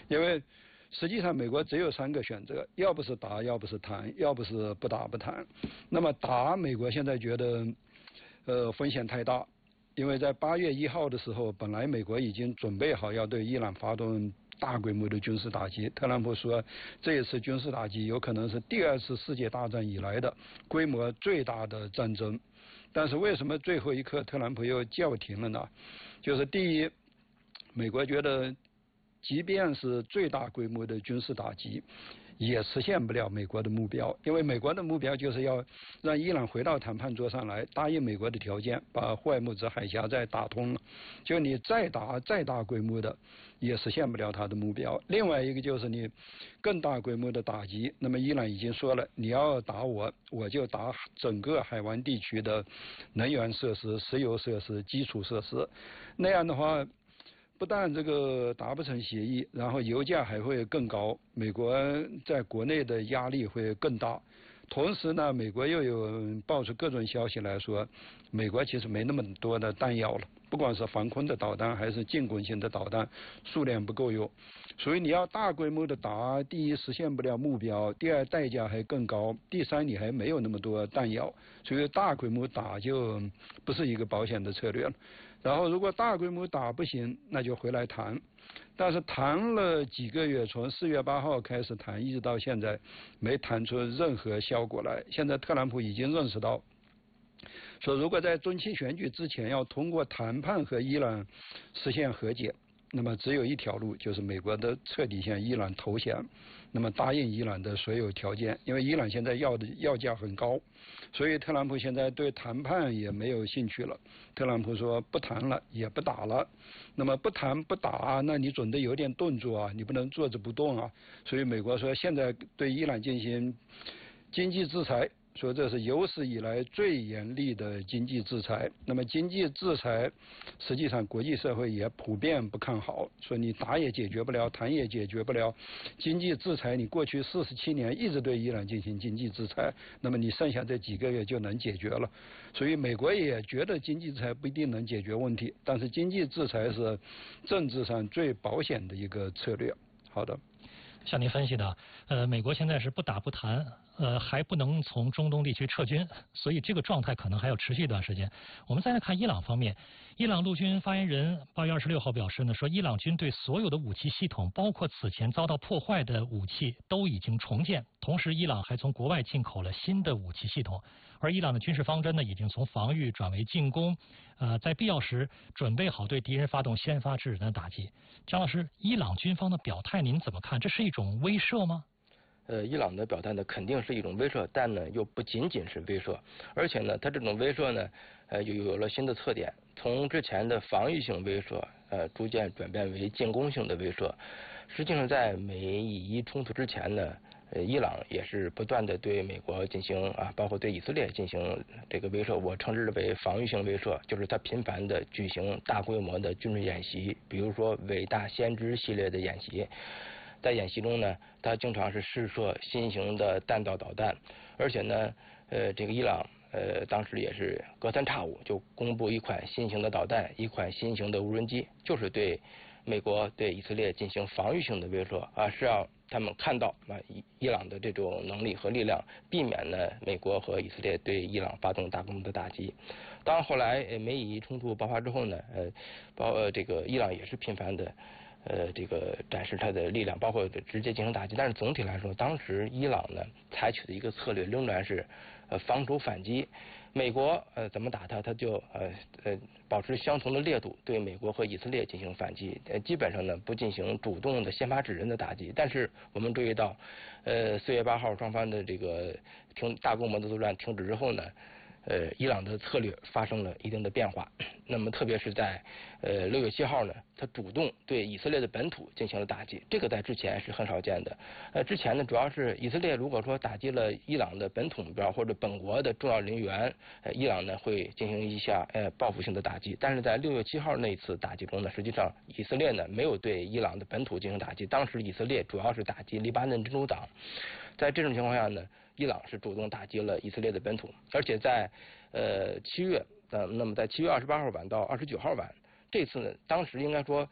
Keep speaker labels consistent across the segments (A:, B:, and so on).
A: 因为实际上美国只有3个选择，要不是打，要不是谈，要不是不打不谈。那么打，美国现在觉得风险太大，因为在8月1号的时候，本来美国已经准备好要对伊朗发动大规模的军事打击。特朗普说，这一次军事打击有可能是第2次世界大战以来的规模最大的战争。但是为什么最后一刻特朗普又叫停了呢？就是第一，美国觉得即便是最大规模的军事打击，也实现不了美国的目标，因为美国的目标就是要让伊朗回到谈判桌上来，答应美国的条件，把霍尔木兹海峡再打通了。就你再大规模的，也实现不了他的目标。另外一个就是你更大规模的打击，那么伊朗已经说了，你要打我，我就打整个海湾地区的能源设施、石油设施、基础设施，那样的话。不但这个达不成协议，然后油价还会更高，美国在国内的压力会更大。同时呢，美国又有爆出各种消息来说，美国其实没那么多的弹药了，不管是防空的导弹还是进攻性的导弹，数量不够用。所以你要大规模的打，第一实现不了目标，第二代价还更高，第三你还没有那么多弹药，所以大规模打就不是一个保险的策略了。然后如果大规模打不行，那就回来谈。但是谈了几个月，从4月8号开始谈，一直到现在没谈出任何效果来。现在特朗普已经认识到，说如果在中期选举之前要通过谈判和伊朗实现和解，那么只有一条路，就是美国的彻底向伊朗投降，那么答应伊朗的所有条件。因为伊朗现在要价很高，所以特朗普现在对谈判也没有兴趣了。特朗普说不谈了，也不打了。那么不谈不打，那你总得有点动作啊，你不能坐着不动啊。所以美国说现在对伊朗进行经济制裁，说这是有史以来最严厉的经济制裁。那么经济制裁实际上国际社会也普遍不看好，说你打也解决不了，谈也解决不了。经济制裁你过去47年一直对伊朗进行经济制裁，那么你剩下这几个月就能解决了。所以美国也觉得经济制裁不一定能解决问题，但是经济制裁是政治上最保险的一个策略。好的。
B: 像您分析的，美国现在是不打不谈，还不能从中东地区撤军，所以这个状态可能还要持续一段时间。我们再来看伊朗方面，伊朗陆军发言人8月26号表示呢，说伊朗军对所有的武器系统，包括此前遭到破坏的武器，都已经重建。同时，伊朗还从国外进口了新的武器系统，而伊朗的军事方针呢，已经从防御转为进攻，在必要时准备好对敌人发动先发制人的打击。张老师，伊朗军方的表态您怎么看？这是一种威慑吗？
C: 伊朗的表态呢，肯定是一种威慑，但呢又不仅仅是威慑，而且呢，它这种威慑呢，又有了新的特点，从之前的防御性威慑，逐渐转变为进攻性的威慑。实际上，在美以冲突之前呢，伊朗也是不断的对美国进行包括对以色列进行这个威慑，我称之为防御性威慑，就是它频繁的举行大规模的军事演习，比如说伟大先知系列的演习。在演习中呢，它经常是试射新型的弹道导弹，而且呢，这个伊朗当时也是隔三差五就公布一款新型的导弹，一款新型的无人机，就是对美国对以色列进行防御性的威慑是要他们看到伊朗的这种能力和力量，避免呢美国和以色列对伊朗发动大规模的打击。当然后来美以冲突爆发之后呢，这个伊朗也是频繁的。这个展示它的力量，包括直接进行打击，但是总体来说，当时伊朗呢采取的一个策略仍然是防守反击。美国怎么打它，它就保持相同的烈度，对美国和以色列进行反击，基本上呢不进行主动的先发制人的打击。但是我们注意到，4月8号双方的这个大规模的作战停止之后呢，伊朗的策略发生了一定的变化。那么特别是在6月7号呢，他主动对以色列的本土进行了打击，这个在之前是很少见的。之前呢，主要是以色列如果说打击了伊朗的本土目标或者本国的重要人员，伊朗呢会进行一下报复性的打击。但是在6月7号那一次打击中呢，实际上以色列呢没有对伊朗的本土进行打击，当时以色列主要是打击黎巴嫩真主党。在这种情况下呢，伊朗是主动打击了以色列的本土，而且在7月那么在7月28号晚到29号晚，这次呢，当时应该说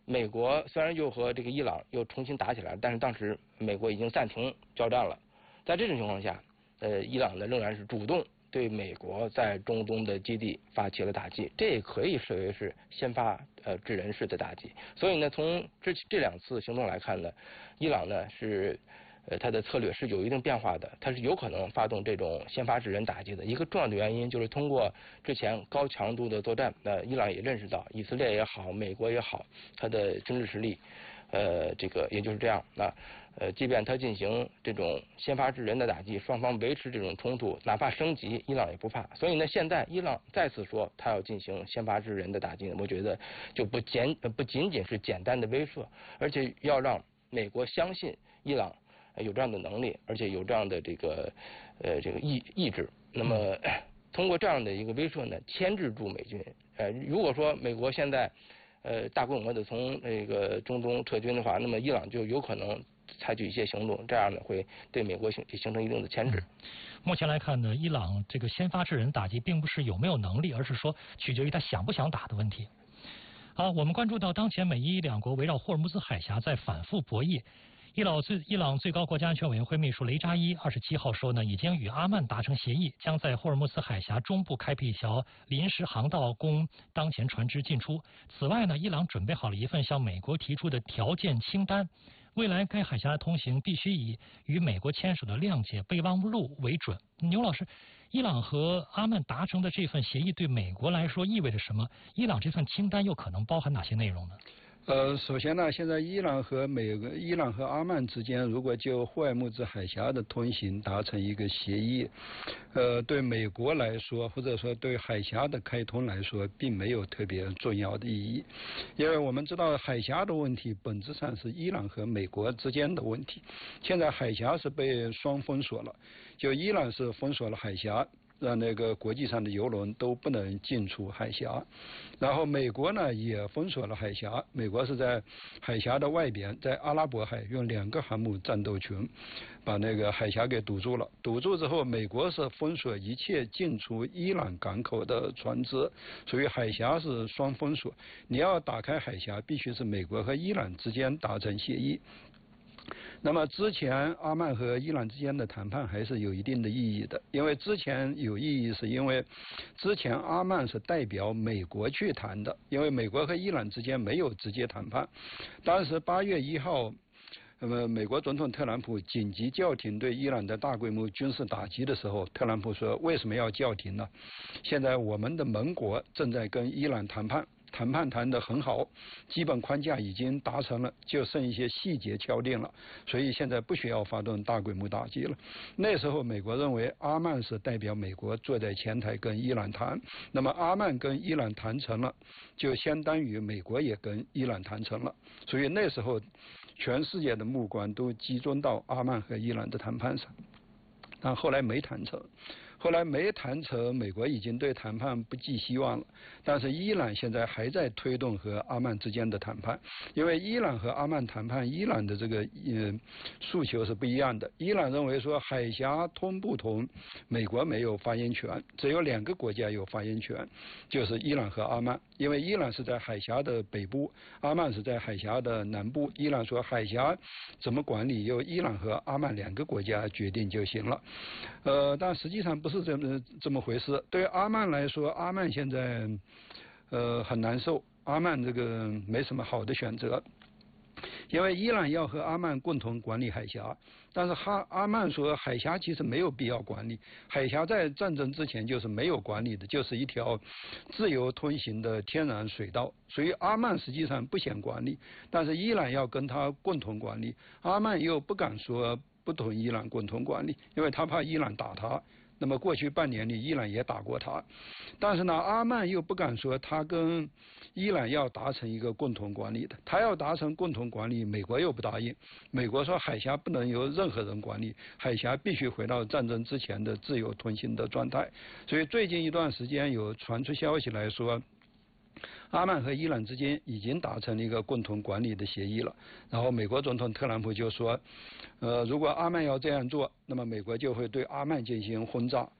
C: 美国虽然又和这个伊朗又重新打起来了，但是当时美国已经暂停交战了。在这种情况下，伊朗呢仍然是主动对美国在中东的基地发起了打击，这也可以视为是先发制人式的打击。所以呢，从这2次行动来看呢，伊朗呢是它的策略是有一定变化的，它是有可能发动这种先发制人打击的。一个重要的原因就是通过之前高强度的作战，伊朗也认识到以色列也好，美国也好，它的军事实力，这个也就是这样。即便他进行这种先发制人的打击，双方维持这种冲突，哪怕升级，伊朗也不怕。所以呢，现在伊朗再次说他要进行先发制人的打击，我觉得就不仅仅是简单的威慑，而且要让美国相信伊朗有这样的能力，而且有这样的这个意志。那么通过这样的一个威慑呢，牵制住美军。如果说美国现在大规模的从那个中东撤军的话，那么伊朗就有可能采取一些行动，这样呢会对美国形成一定的牵制。
B: 目前来看呢，伊朗这个先发制人打击并不是有没有能力，而是说取决于他想不想打的问题。好，我们关注到当前美伊两国围绕霍尔木兹海峡在反复博弈。伊朗最高国家安全委员会秘书雷扎伊27号说呢，已经与阿曼达成协议，将在霍尔木兹海峡中部开辟一条临时航道供当前船只进出。此外呢，伊朗准备好了一份向美国提出的条件清单，未来该海峡的通行必须以与美国签署的谅解备忘录为准。牛老师，伊朗和阿曼达成的这份协议对美国来说意味着什么？伊朗这份清单又可能包含哪些内容呢？
A: 首先呢，现在伊朗和阿曼之间，如果就霍尔木兹海峡的通行达成一个协议，对美国来说，或者说对海峡的开通来说，并没有特别重要的意义，因为我们知道海峡的问题本质上是伊朗和美国之间的问题。现在海峡是被双封锁了，就伊朗是封锁了海峡，让那个国际上的邮轮都不能进出海峡，然后美国呢也封锁了海峡，美国是在海峡的外边，在阿拉伯海用2个航母战斗群把那个海峡给堵住了。堵住之后，美国是封锁一切进出伊朗港口的船只，所以海峡是双封锁。你要打开海峡，必须是美国和伊朗之间达成协议。那么之前阿曼和伊朗之间的谈判还是有一定的意义的，因为之前有意义是因为之前阿曼是代表美国去谈的，因为美国和伊朗之间没有直接谈判。当时8月1号，美国总统特朗普紧急叫停对伊朗的大规模军事打击的时候，特朗普说为什么要叫停呢？现在我们的盟国正在跟伊朗谈判谈得很好，基本框架已经达成了，就剩一些细节敲定了，所以现在不需要发动大规模打击了。那时候美国认为阿曼是代表美国坐在前台跟伊朗谈，那么阿曼跟伊朗谈成了，就相当于美国也跟伊朗谈成了，所以那时候全世界的目光都集中到阿曼和伊朗的谈判上，但后来没谈成。美国已经对谈判不寄希望了。但是伊朗现在还在推动和阿曼之间的谈判，因为伊朗和阿曼谈判，伊朗的这个诉求是不一样的。伊朗认为说海峡通不通，美国没有发言权，只有2个国家有发言权，就是伊朗和阿曼。因为伊朗是在海峡的北部，阿曼是在海峡的南部。伊朗说海峡怎么管理，由伊朗和阿曼2个国家决定就行了。但实际上不是这么回事。对阿曼来说，阿曼现在很难受，阿曼这个没什么好的选择。因为伊朗要和阿曼共同管理海峡，但是阿曼说海峡其实没有必要管理，海峡在战争之前就是没有管理的，就是一条自由通行的天然水道，所以阿曼实际上不想管理，但是伊朗要跟他共同管理，阿曼又不敢说不同伊朗共同管理，因为他怕伊朗打他。那么过去半年里，伊朗也打过他，但是呢，阿曼又不敢说他跟伊朗要达成一个共同管理的，他要达成共同管理，美国又不答应。美国说海峡不能由任何人管理，海峡必须回到战争之前的自由通行的状态。所以最近一段时间有传出消息来说，阿曼和伊朗之间已经达成了一个共同管理的协议了。然后美国总统特朗普就说，如果阿曼要这样做，那么美国就会对阿曼进行轰炸。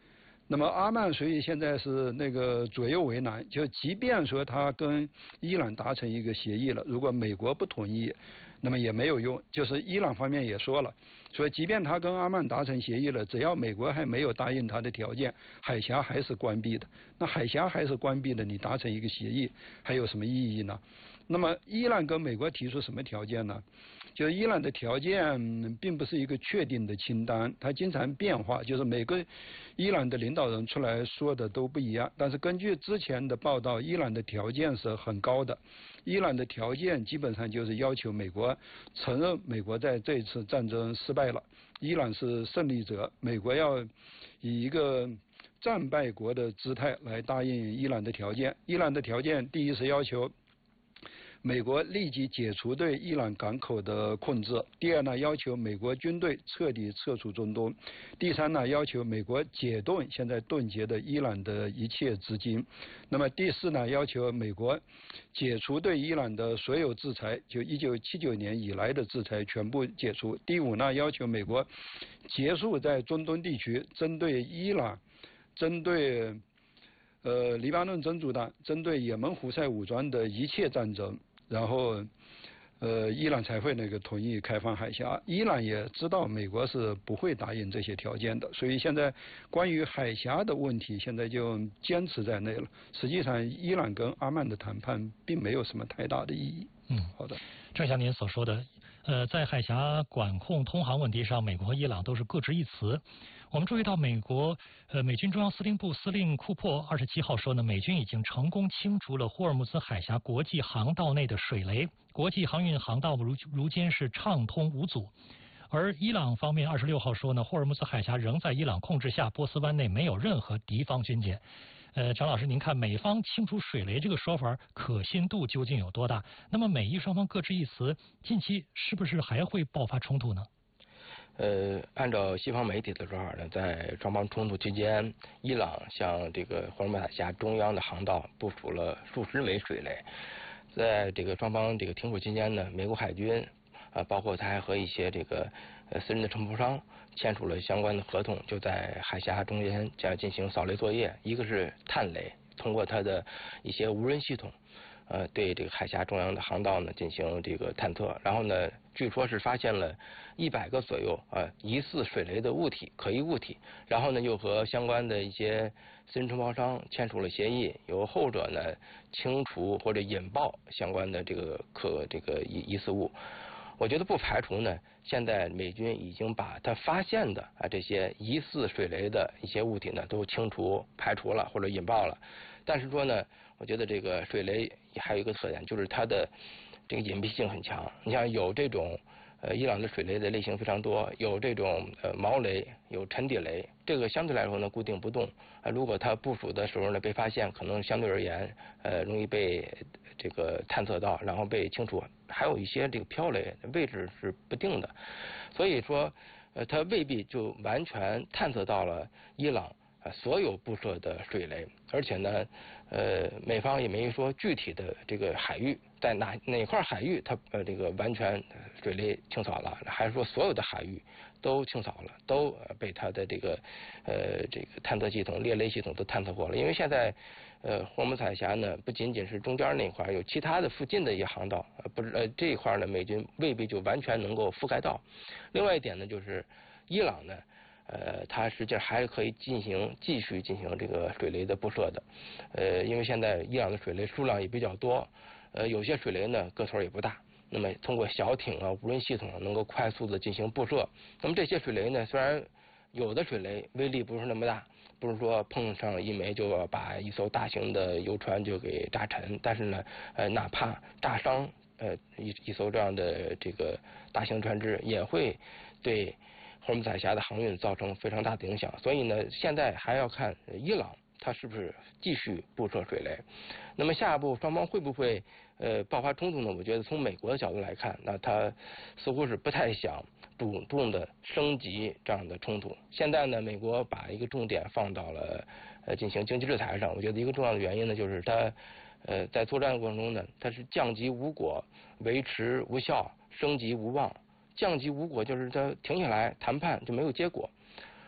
A: 那么阿曼所以现在是那个左右为难，就即便说他跟伊朗达成一个协议了，如果美国不同意，那么也没有用。就是伊朗方面也说了，说即便他跟阿曼达成协议了，只要美国还没有答应他的条件，海峡还是关闭的。那海峡还是关闭的，你达成一个协议还有什么意义呢？那么伊朗跟美国提出什么条件呢？就是伊朗的条件并不是一个确定的清单，它经常变化，就是每个伊朗的领导人出来说的都不一样。但是根据之前的报道，伊朗的条件是很高的，伊朗的条件基本上就是要求美国承认美国在这次战争失败了，伊朗是胜利者，美国要以一个战败国的姿态来答应伊朗的条件。伊朗的条件第一是要求美国立即解除对伊朗港口的控制，第二呢，要求美国军队彻底撤出中东，第三呢，要求美国解冻现在冻结的伊朗的一切资金，那么第四呢，要求美国解除对伊朗的所有制裁，就1979年以来的制裁全部解除，第五呢，要求美国结束在中东地区针对伊朗、针对黎巴嫩真主党、针对也门胡塞武装的一切战争。然后，伊朗才会那个同意开放海峡。伊朗也知道美国是不会答应这些条件的，所以现在关于海峡的问题，现在就坚持在内了。实际上，伊朗跟阿曼的谈判并没有什么太大的意义。好的。
B: 正像您所说的，在海峡管控通航问题上，美国和伊朗都是各执一词。我们注意到美军中央司令部司令库珀27号说呢，美军已经成功清除了霍尔木兹海峡国际航道内的水雷，国际航运航道如今是畅通无阻。而伊朗方面26号说呢，霍尔木兹海峡仍在伊朗控制下，波斯湾内没有任何敌方军舰。张老师，您看美方清除水雷这个说法可信度究竟有多大？那么美伊双方各执一词，近期是不是还会爆发冲突呢？
C: 按照西方媒体的说法呢，在双方冲突期间，伊朗向这个霍尔木兹海峡中央的航道部署了数十枚水雷。在这个双方这个停火期间呢，美国海军包括他还和一些这个私人的承包商签署了相关的合同，就在海峡中间将进行扫雷作业。一个是探雷，通过它的一些无人系统。对这个海峡中央的航道呢进行这个探测，然后呢，据说是发现了100个左右疑似水雷的物体、可疑物体，然后呢又和相关的一些私人承包商签署了协议，由后者呢清除或者引爆相关的这个疑似物。我觉得不排除呢，现在美军已经把他发现的这些疑似水雷的一些物体呢都清除、排除了或者引爆了，但是说呢，我觉得这个水雷还有一个特点，就是它的这个隐蔽性很强。你像有这种伊朗的水雷的类型非常多，有这种毛雷，有沉底雷，这个相对来说呢固定不动。如果它部署的时候呢被发现，可能相对而言容易被这个探测到，然后被清除。还有一些这个飘雷位置是不定的，所以说它未必就完全探测到了伊朗所有布设的水雷，而且呢，美方也没说具体的这个海域在哪块海域它这个完全水雷清扫了，还是说所有的海域都清扫了，都被它的这个探测系统、猎雷系统都探测过了。因为现在霍尔木兹海峡呢，不仅仅是中间那块，有其他的附近的一些航道，不是这一块呢，美军未必就完全能够覆盖到。另外一点呢，就是伊朗呢。它实际上还是可以继续进行这个水雷的布设的，因为现在伊朗的水雷数量也比较多，有些水雷呢个头也不大，那么通过小艇无人系统能够快速的进行布设。那么这些水雷呢，虽然有的水雷威力不是那么大，不是说碰上一枚就要把一艘大型的游船就给炸沉，但是呢，哪怕炸伤一艘这样的这个大型船只，也会对霍尔木兹海峡的航运造成非常大的影响，所以呢，现在还要看伊朗它是不是继续布设水雷。那么下一步双方会不会爆发冲突呢？我觉得从美国的角度来看，那他似乎是不太想主动的升级这样的冲突。现在呢，美国把一个重点放到了进行经济制裁上。我觉得一个重要的原因呢，就是它在作战的过程中呢，它是降级无果，维持无效，升级无望。降级无果就是它停下来谈判就没有结果，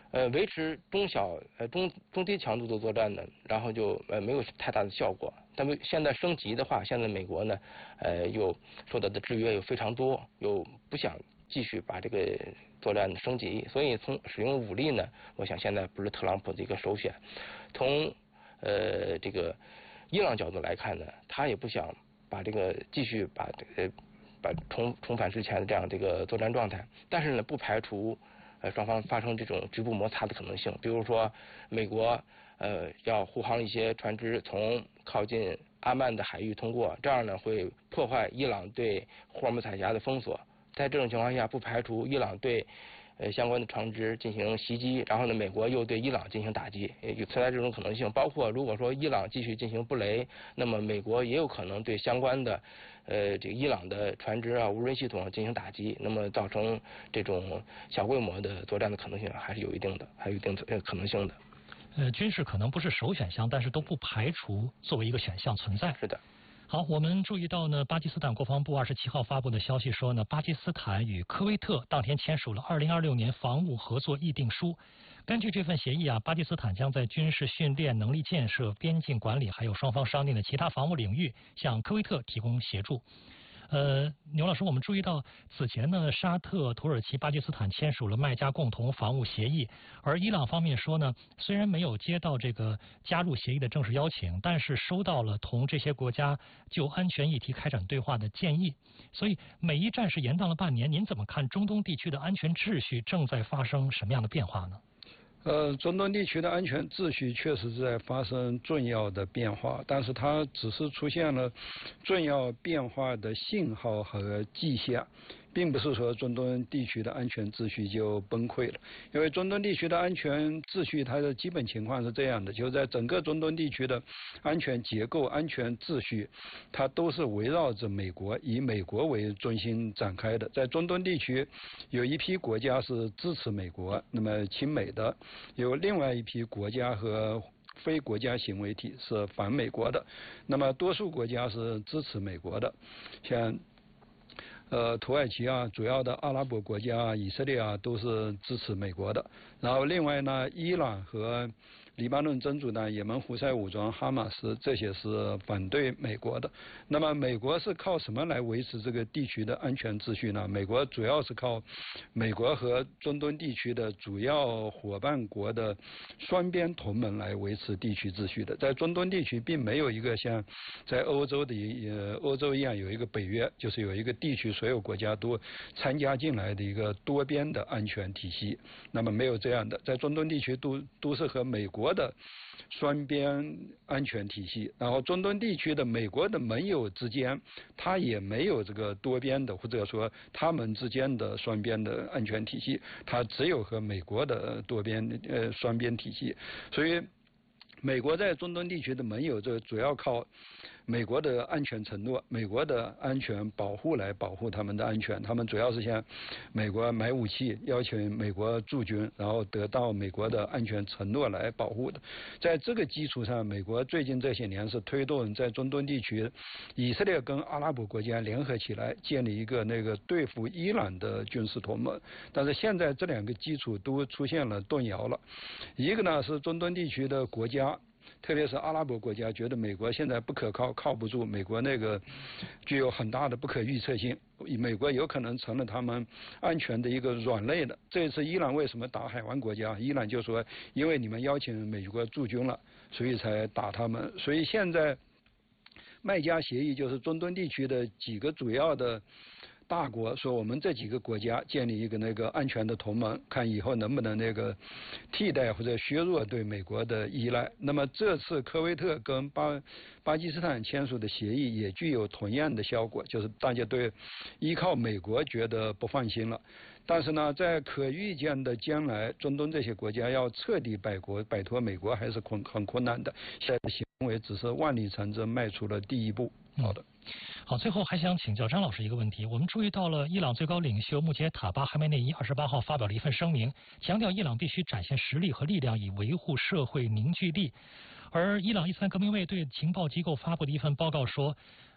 C: 维持中低强度的作战呢，然后就没有太大的效果。但是现在升级的话，现在美国呢，又受到的制约又非常多，又不想继续把这个作战升级，所以从使用武力呢，我想现在不是特朗普的一个首选。从这个伊朗角度来看呢，他也不想把这个继续把重返之前的这个作战状态，但是呢，不排除双方发生这种局部摩擦的可能性。比如说，美国要护航一些船只从靠近阿曼的海域通过，这样呢会破坏伊朗对霍尔木兹海峡的封锁。在这种情况下，不排除伊朗对相关的船只进行袭击，然后呢，美国又对伊朗进行打击，也存在这种可能性。包括如果说伊朗继续进行布雷，那么美国也有可能对相关的这个伊朗的船只啊、无人系统进行打击，那么造成这种小规模的作战的可能性还是有一定可能性的。
B: 军事可能不是首选项，但是都不排除作为一个选项存在。
C: 是的。
B: 好，我们注意到呢，巴基斯坦国防部27号发布的消息说呢，巴基斯坦与科威特当天签署了2026年防务合作议定书。根据这份协议啊，巴基斯坦将在军事训练、能力建设、边境管理，还有双方商定的其他防务领域，向科威特提供协助。牛老师，我们注意到此前呢，沙特、土耳其、巴基斯坦签署了麦加共同防务协议，而伊朗方面说呢，虽然没有接到这个加入协议的正式邀请，但是收到了同这些国家就安全议题开展对话的建议。所以美伊战事延宕了半年，您怎么看中东地区的安全秩序正在发生什么样的变化呢？
A: 中东地区的安全秩序确实是在发生重要的变化，但是它只是出现了重要变化的信号和迹象，并不是说中东地区的安全秩序就崩溃了。因为中东地区的安全秩序它的基本情况是这样的，就是在整个中东地区的安全结构、安全秩序，它都是围绕着美国，以美国为中心展开的。在中东地区，有一批国家是支持美国，那么亲美的；有另外一批国家和非国家行为体是反美国的，那么多数国家是支持美国的，像土耳其啊，主要的阿拉伯国家啊，以色列啊，都是支持美国的。然后另外呢，伊朗和黎巴嫩真主党、也门胡塞武装、哈马斯这些是反对美国的。那么美国是靠什么来维持这个地区的安全秩序呢？美国主要是靠美国和中东地区的主要伙伴国的双边同盟来维持地区秩序的。在中东地区并没有一个像在欧洲一样有一个北约，就是有一个地区所有国家都参加进来的一个多边的安全体系。那么没有这样的，在中东地区都是和美国的双边安全体系，然后中东地区的美国的盟友之间，它也没有这个多边的，或者说他们之间的双边的安全体系，它只有和美国的多边双边体系。所以美国在中东地区的盟友，这主要靠美国的安全承诺、美国的安全保护来保护他们的安全。他们主要是向美国买武器，要求美国驻军，然后得到美国的安全承诺来保护的。在这个基础上，美国最近这些年是推动在中东地区，以色列跟阿拉伯国家联合起来，建立一个对付伊朗的军事同盟。但是现在这两个基础都出现了动摇了。一个呢是中东地区的国家，特别是阿拉伯国家觉得美国现在不可靠，靠不住，美国具有很大的不可预测性，美国有可能成了他们安全的一个软肋的。这一次伊朗为什么打海湾国家？伊朗就说因为你们邀请美国驻军了，所以才打他们。所以现在麦加协议就是中东地区的几个主要的大国说，我们这几个国家建立一个安全的同盟，看以后能不能替代或者削弱对美国的依赖。那么这次科威特跟巴基斯坦签署的协议也具有同样的效果，就是大家对依靠美国觉得不放心了。但是呢，在可预见的将来，中东这些国家要彻底摆脱美国还是很困难的。现在的行为只是万里长征迈出了第一步。好的。
B: 好，最后还想请教张老师一个问题。我们注意到了伊朗最高领袖穆杰塔巴哈梅内伊28号发表了一份声明，强调伊朗必须展现实力和力量，以维护社会凝聚力。而伊朗伊斯兰革命卫队情报机构发布的一份报告说，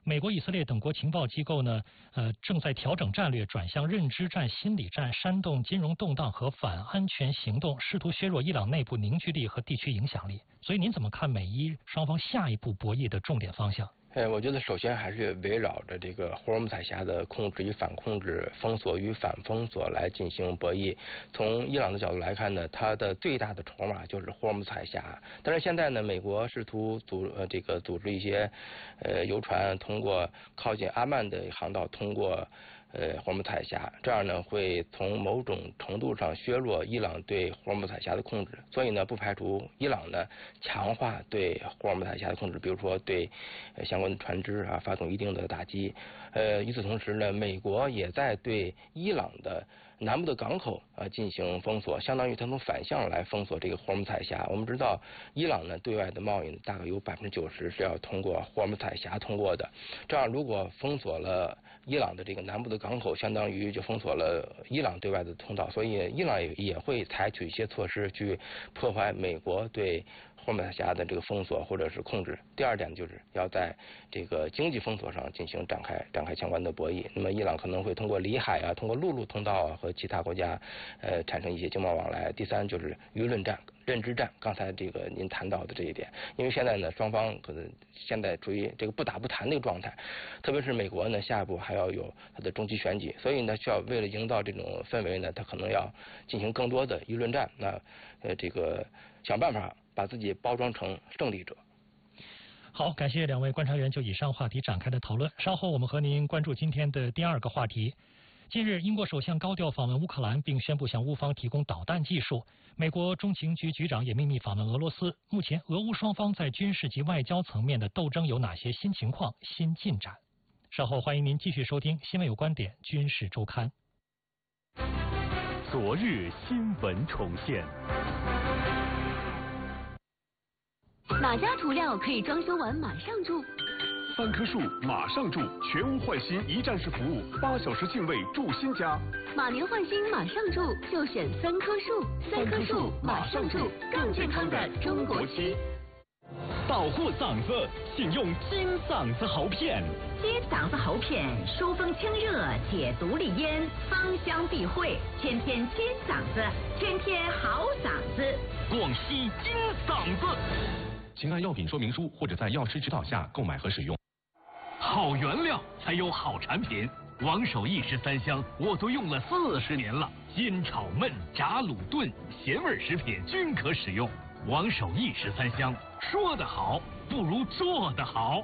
B: 美国、以色列等国情报机构呢，正在调整战略，转向认知战、心理战，煽动金融动荡和反安全行动，试图削弱伊朗内部凝聚力和地区影响力。所以您怎么看美伊双方下一步博弈的重点方向？
C: 我觉得首先还是围绕着这个霍尔木兹海峡的控制与反控制、封锁与反封锁来进行博弈。从伊朗的角度来看呢，它的最大的筹码就是霍尔木兹海峡。但是现在呢，美国试图组织一些游船通过靠近阿曼的航道通过霍尔木兹海峡，这样呢会从某种程度上削弱伊朗对霍尔木兹海峡的控制，所以呢不排除伊朗呢强化对霍尔木兹海峡的控制，比如说对相关的船只发动一定的打击。与此同时呢，美国也在对伊朗的南部的港口进行封锁，相当于它从反向来封锁这个霍尔木兹海峡。我们知道，伊朗呢对外的贸易大概有90%是要通过霍尔木兹海峡通过的。这样如果封锁了伊朗的这个南部的港口，相当于就封锁了伊朗对外的通道，所以伊朗也会采取一些措施去破坏美国对霍尔木兹海峡的这个封锁或者是控制。第二点就是要在这个经济封锁上进行展开相关的博弈。那么伊朗可能会通过里海通过陆路通道和其他国家产生一些经贸往来。第三就是舆论战、认知战，刚才这个您谈到的这一点，因为现在呢双方可能现在处于这个不打不谈的一个状态，特别是美国呢下一步还要有它的中期选举，所以呢需要为了营造这种氛围呢，它可能要进行更多的舆论战，那这个想办法把自己包装成胜利者。
B: 好，感谢两位观察员就以上话题展开的讨论。稍后我们和您关注今天的第二个话题。近日，英国首相高调访问乌克兰，并宣布向乌方提供导弹技术。美国中情局局长也秘密访问俄罗斯。目前，俄乌双方在军事及外交层面的斗争有哪些新情况、新进展？稍后欢迎您继续收听《新闻有观点·军事周刊》。
D: 昨日新闻重现。
E: 哪家涂料可以装修完马上住
D: ？3棵树马上住，全屋换新一站式服务，8小时净位住新家。
E: 马年换新马上住，就选3棵树，3棵树马上住，更健康的中国漆。
D: 保护嗓子，请用金嗓子喉片。
F: 金嗓子喉片，疏风清热，解毒利咽，芳香避秽，天天金嗓子，天天好嗓子。
D: 广西金嗓子。请按药品说明书或者在药师指导下购买和使用。好原料才有好产品，王守义13香我都用了40年了，煎炒焖炸卤炖咸味食品均可使用。王守义13香，说得好不如做得好。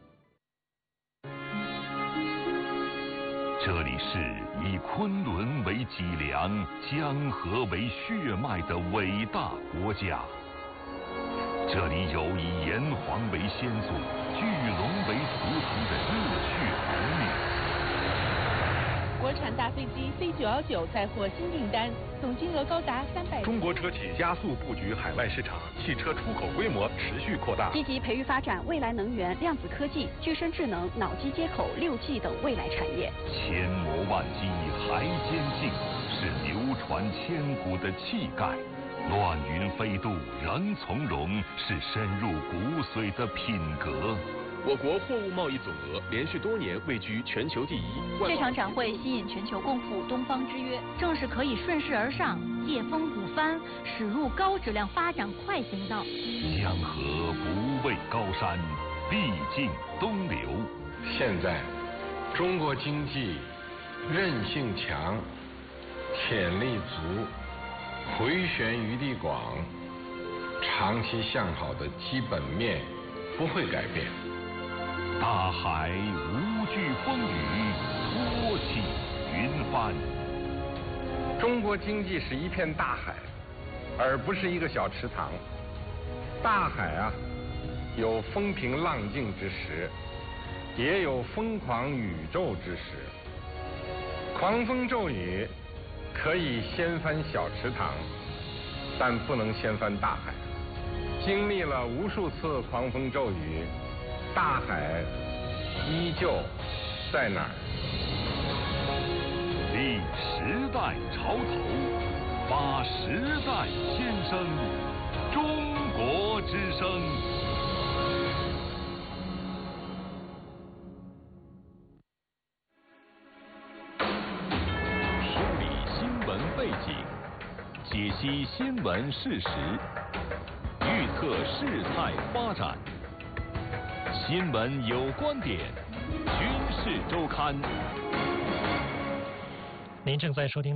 D: 这里是以昆仑为脊梁、江河为血脉的伟大国家。这里有以炎黄为先祖、巨龙为图腾的热血儿女。
G: 国产大飞机 C919 再获新订单，总金额高达300。
H: 中国车企加速布局海外市场，汽车出口规模持续扩大。
I: 积极培育发展未来能源、量子科技、具身智能、脑机接口、6G 等未来产业。
D: 千磨万击还坚劲，是流传千古的气概。乱云飞渡仍从容，是深入骨髓的品格。
H: 我国货物贸易总额连续多年位居全球第一。
I: 这场展会吸引全球共赴东方之约，正是可以顺势而上、借风鼓帆，驶入高质量发展快行道。
D: 江河不畏高山，必尽东流。
J: 现在，中国经济韧性强，潜力足，回旋余地广，长期向好的基本面不会改变。
D: 大海无惧风雨，托起云帆。
J: 中国经济是一片大海，而不是一个小池塘。大海啊，有风平浪静之时，也有疯狂宇宙之时。狂风骤雨可以掀翻小池塘，但不能掀翻大海。经历了无数次狂风骤雨，大海依旧在哪儿？
D: 立时代潮头，发时代先声，中国之声。 解析新闻事实，预测事态发展。新闻有观点，军事周刊。
B: 您正在收听。